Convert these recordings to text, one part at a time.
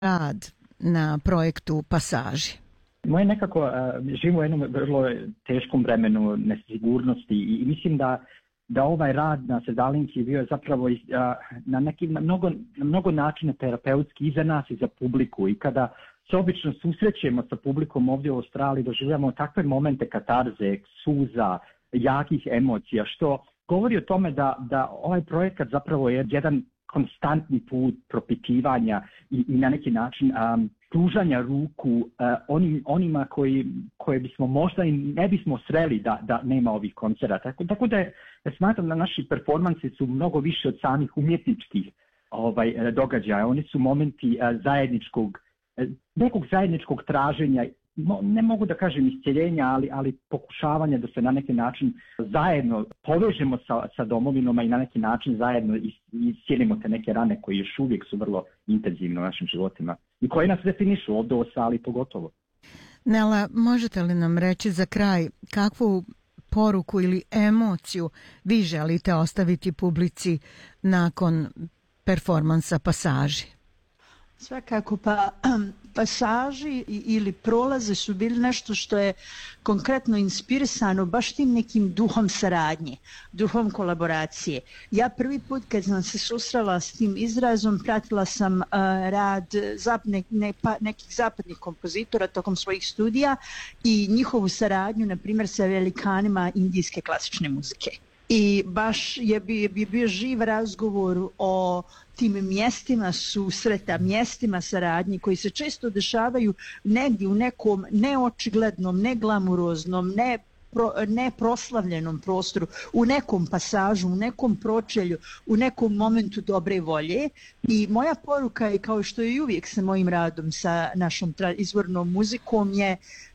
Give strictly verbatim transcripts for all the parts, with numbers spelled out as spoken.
rad na projektu Pasaži? Moje nekako uh, živimo u jednom vrlo teškom vremenu nesigurnosti i, i mislim da da ovaj rad na Sedalinki je bio zapravo uh, na neki na mnogo, na mnogo načina terapeutski i za nas i za publiku, i kada se obično susrećemo sa publikom ovdje u Australiji doživljamo takve momente katarze, suza, jakih emocija, što govori o tome da, da ovaj projekat zapravo je jedan konstantni put propitivanja i, i na neki način um, pružanja ruku uh, onim, onima koji, koje bismo možda i ne bismo sreli da, da nema ovih koncerata. Tako, tako da je, ja smatram da naši performansi su mnogo više od samih umjetničkih ovaj, događaja. Oni su momenti uh, zajedničkog, uh, nekog zajedničkog traženja, Mo, ne mogu da kažem iscjeljenja, ali, ali pokušavanja da se na neki način zajedno povežemo sa, sa domovinama i na neki način zajedno iscijelimo te neke rane koje još uvijek su vrlo intenzivne u našim životima i koje nas definišu ovdje u Australiji pogotovo. Nela, možete li nam reći za kraj kakvu poruku ili emociju vi želite ostaviti publici nakon performansa Pasaži? Svakako, pa pasaži ili prolaze su bili nešto što je konkretno inspirisano baš tim nekim duhom saradnje, duhom kolaboracije. Ja prvi put kad sam se susrela s tim izrazom pratila sam uh, rad zap, ne, ne, pa, nekih zapadnih kompozitora tokom svojih studija i njihovu saradnju, na primjer, sa velikanima indijske klasične muzike. I baš je bi, bi bio živ razgovor o tim mjestima susreta, mjestima saradnji koji se često dešavaju negdje u nekom neočiglednom, neglamuroznom, ne, pro, neproslavljenom prostoru, u nekom pasažu, u nekom pročelju, u nekom momentu dobre volje. I moja poruka je, kao što je i uvijek sa mojim radom sa našom izvornom muzikom, je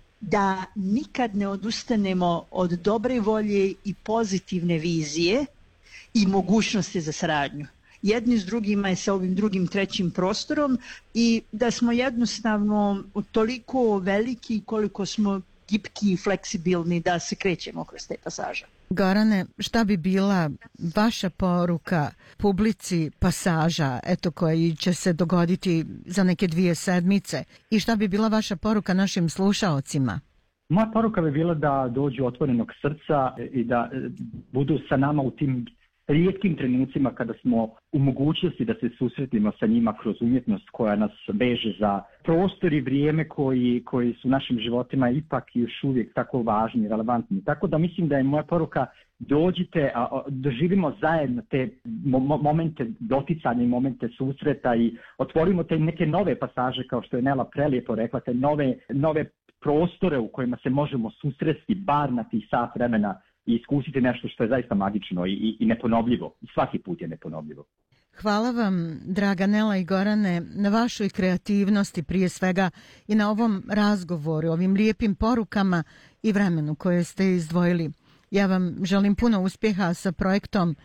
da nikad ne odustanemo od dobre volje i pozitivne vizije i mogućnosti za saradnju jedni s drugima i sa ovim drugim trećim prostorom, i da smo jednostavno toliko veliki koliko smo gibki i fleksibilni da se krećemo kroz te pasaže. Gorane, šta bi bila vaša poruka publici Pasaža, eto, koji će se dogoditi za neke dvije sedmice, i šta bi bila vaša poruka našim slušaocima? Moja poruka bi bila da dođu otvorenog srca i da budu sa nama u tim rijetkim trenucima kada smo u mogućnosti da se susretimo sa njima kroz umjetnost koja nas veže za prostor i vrijeme koji, koji su našim životima ipak još uvijek tako važni i relevantni. Tako da mislim da je moja poruka: dođite, a, a, doživimo zajedno te mo- momente doticanja i momente susreta i otvorimo te neke nove pasaže, kao što je Nela prelijepo rekla, te nove, nove prostore u kojima se možemo susresti bar na tih sat vremena i iskusiti nešto što je zaista magično i, i, i neponovljivo. I svaki put je neponovljivo. Hvala vam, draga Nela i Gorane, na vašoj kreativnosti prije svega i na ovom razgovoru, ovim lijepim porukama i vremenu koje ste izdvojili. Ja vam želim puno uspjeha sa projektom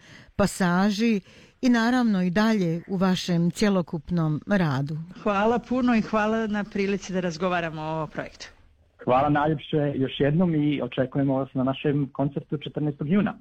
Pasaži i naravno i dalje u vašem cjelokupnom radu. Hvala puno i hvala na prilici da razgovaramo o ovom projektu. Hvala najljepše još jednom i očekujemo vas na našem koncertu četrnaestog juna.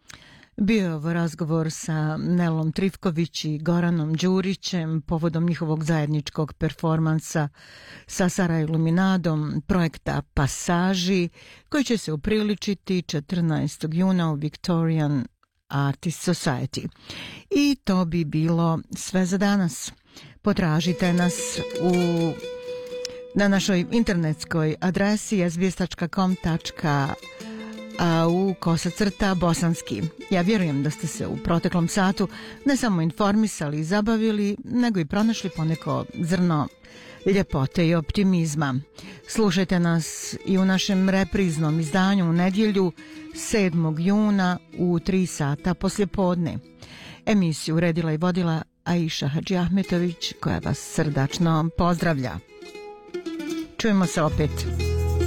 Bio je ovo razgovor sa Nelom Trifković i Goranom Đurićem povodom njihovog zajedničkog performansa sa Sara Iluminadom projekta Pasaži, koji će se upriličiti četrnaestog juna u Victorian Artist Society. I to bi bilo sve za danas. Potražite nas u na našoj internetskoj adresi es be es tačka com tačka a u kosacrta bosanski. Ja vjerujem da ste se u proteklom satu ne samo informisali i zabavili, nego i pronašli poneko zrno ljepote i optimizma. Slušajte nas i u našem repriznom izdanju u nedjelju sedmog juna u tri sata poslijepodne. Emisiju uredila i vodila Aisha Hadžiahmetović, koja vas srdačno pozdravlja. Čujemo se opet.